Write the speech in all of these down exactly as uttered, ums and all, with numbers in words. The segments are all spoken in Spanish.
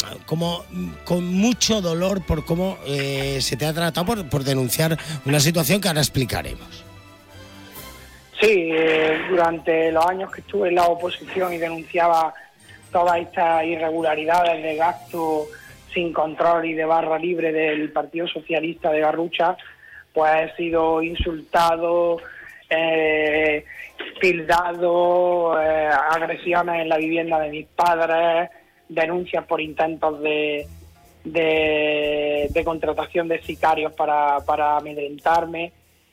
como con mucho dolor por cómo eh, se te ha tratado por, por denunciar una situación que ahora explicaremos. Sí, eh, durante los años que estuve en la oposición y denunciaba todas estas irregularidades de gasto sin control y de barra libre del Partido Socialista de Garrucha, pues he sido insultado, eh, tildado, eh, agresiones en la vivienda de mis padres, denuncias por intentos de, de, de contratación de sicarios para, para amedrentarme,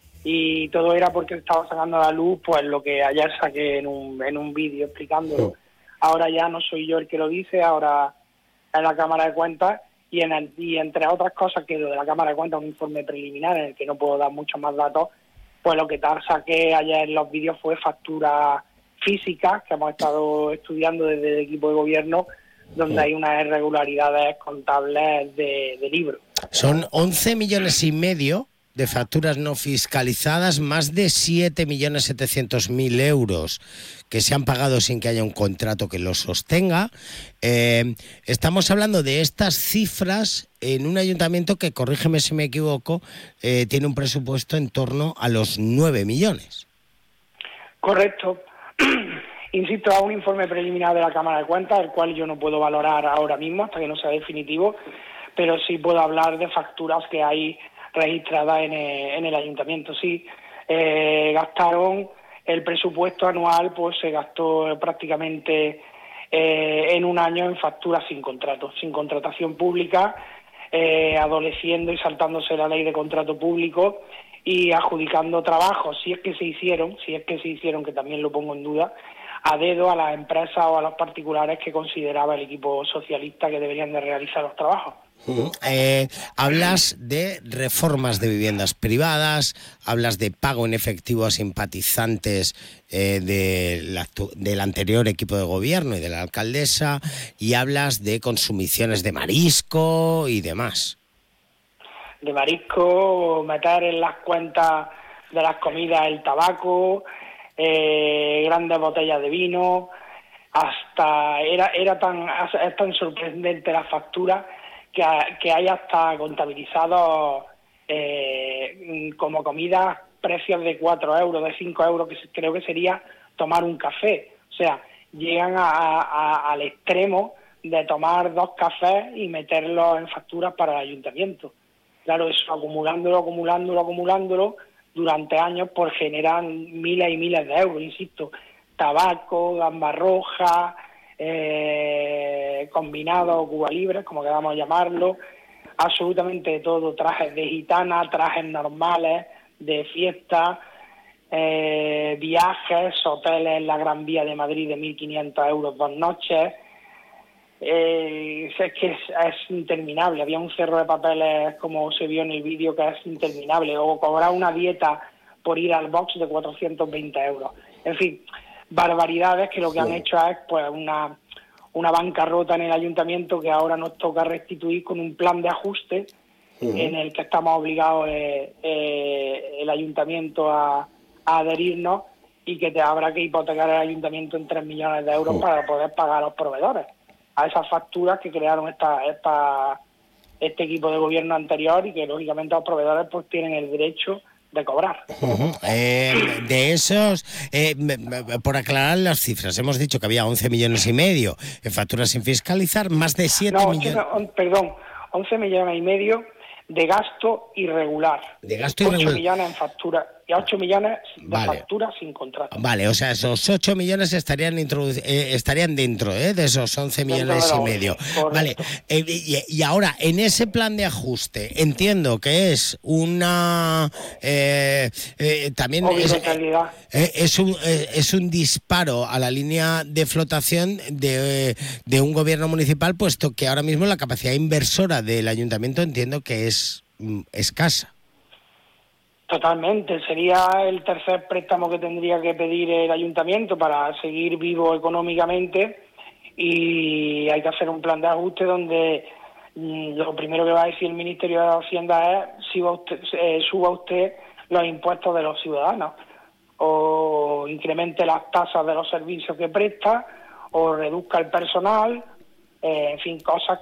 y todo era porque estaba sacando a la luz pues lo que ayer saqué en un, en un vídeo explicándolo. Ahora ya no soy yo el que lo dice, ahora es la Cámara de Cuentas, y, en el, y entre otras cosas, que lo de la Cámara de Cuentas es un informe preliminar en el que no puedo dar muchos más datos, pues lo que tal saqué ayer en los vídeos fue facturas físicas que hemos estado estudiando desde el equipo de gobierno, donde hay unas irregularidades contables de, de libro. Son once millones y medio de facturas no fiscalizadas, más de siete millones setecientos mil euros que se han pagado sin que haya un contrato que lo sostenga. Eh, estamos hablando de estas cifras en un ayuntamiento que, corrígeme si me equivoco, eh, tiene un presupuesto en torno a los nueve millones. Correcto. Insisto, a un informe preliminar de la Cámara de Cuentas, el cual yo no puedo valorar ahora mismo hasta que no sea definitivo, pero sí puedo hablar de facturas que hay registradas en el, en el ayuntamiento. Sí, eh, gastaron el presupuesto anual, pues se gastó prácticamente eh, en un año en facturas sin contrato, sin contratación pública, eh, adoleciendo y saltándose la ley de contrato público y adjudicando trabajos, si es que se hicieron, si es que se hicieron, que también lo pongo en duda, a dedo a las empresas o a los particulares que consideraba el equipo socialista que deberían de realizar los trabajos. Uh-huh. Eh, hablas de reformas de viviendas privadas, hablas de pago en efectivo a simpatizantes eh, de la, del anterior equipo de gobierno y de la alcaldesa, y hablas de consumiciones de marisco y demás. De marisco, meter en las cuentas de las comidas el tabaco, eh, grandes botellas de vino, hasta era era tan es tan sorprendente la factura que, que hay hasta contabilizados eh, como comida precios de cuatro euros, de cinco euros, que creo que sería tomar un café. O sea, llegan a, a, al extremo de tomar dos cafés y meterlos en facturas para el ayuntamiento. Claro, eso acumulándolo, acumulándolo, acumulándolo, durante años, pues generan miles y miles de euros, insisto. Tabaco, gamba roja, eh, combinado, Cuba Libre, como queramos llamarlo, absolutamente de todo, trajes de gitana, trajes normales, de fiesta, eh, viajes, hoteles en la Gran Vía de Madrid de mil quinientos euros dos noches. Eh, es que es, es interminable. Había un cerro de papeles, como se vio en el vídeo, que es interminable, o cobrar una dieta por ir al box de cuatrocientos veinte euros. En fin, barbaridades que lo que han hecho es pues una, una bancarrota en el ayuntamiento que ahora nos toca restituir con un plan de ajuste uh-huh. en el que estamos obligados eh, eh, el ayuntamiento a, a adherirnos, y que te habrá que hipotecar el ayuntamiento en tres millones de euros uh-huh. para poder pagar a los proveedores a esas facturas que crearon esta, esta este equipo de gobierno anterior, y que lógicamente los proveedores pues tienen el derecho de cobrar. Uh-huh. Eh, de esos, eh, por aclarar las cifras, hemos dicho que había once millones y medio en facturas sin fiscalizar, más de siete no, millones... No, perdón, once millones y medio de gasto irregular. De gasto irregular. ocho millones en factura y ocho millones de vale. facturas sin contrato. Vale, o sea, esos ocho millones estarían introdu- eh, estarían dentro eh, de esos once millones y medio. Correcto. Vale, eh, y, y ahora, en ese plan de ajuste, entiendo que es una... Eh, eh, también es, eh, es, un, eh, es un disparo a la línea de flotación de, de un gobierno municipal, puesto que ahora mismo la capacidad inversora del ayuntamiento entiendo que es mm, escasa. Totalmente, sería el tercer préstamo que tendría que pedir el ayuntamiento para seguir vivo económicamente, y hay que hacer un plan de ajuste donde mmm, lo primero que va a decir el Ministerio de Hacienda es si va usted, eh, suba usted los impuestos de los ciudadanos, o incremente las tasas de los servicios que presta, o reduzca el personal, eh, en fin, cosas